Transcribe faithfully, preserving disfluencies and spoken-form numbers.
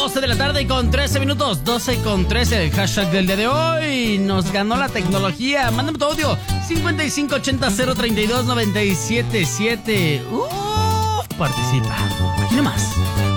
doce de la tarde con trece minutos. doce con trece. El hashtag del día de hoy. Nos ganó la tecnología. Mándame tu audio. cincuenta y cinco ochenta cero treinta y dos noventa y siete siete. Uf, participa. Aquí nomás.